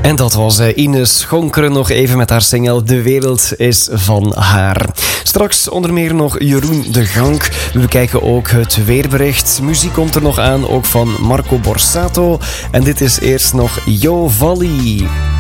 En dat was Ines Schonkeren nog even met haar single De Wereld is van haar. Straks onder meer nog Jeroen de Gank. We bekijken ook het weerbericht. Muziek komt er nog aan, ook van Marco Borsato. En dit is eerst nog Jo Valli.